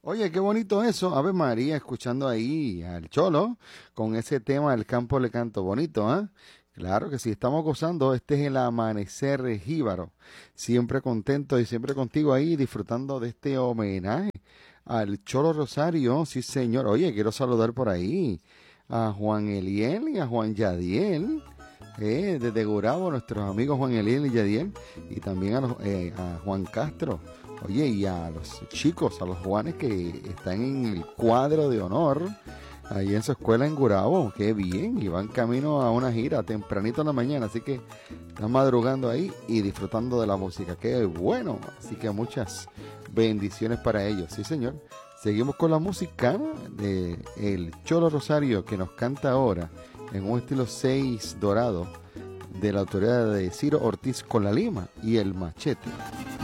Oye, qué bonito eso. Ave María, escuchando ahí al Cholo con ese tema del campo le canto bonito, ¿ah? Claro que sí, estamos gozando. Este es el amanecer jíbaro. Siempre contento y siempre contigo ahí disfrutando de este homenaje al Cholo Rosario. Sí, señor. Oye, quiero saludar por ahí a Juan Eliel y a Juan Yadiel. Desde Gurabo, nuestros amigos Juan Eliel y Yadiel. Y también a Juan Castro. Oye, y a los chicos, a los Juanes que están en el cuadro de honor, ahí en su escuela en Gurabo, qué bien, y van camino a una gira tempranito en la mañana, así que están madrugando ahí y disfrutando de la música, qué bueno, así que muchas bendiciones para ellos, sí señor. Seguimos con la música de el Cholo Rosario que nos canta ahora en un estilo 6 dorado de la autoría de Ciro Ortiz con la lima y el machete.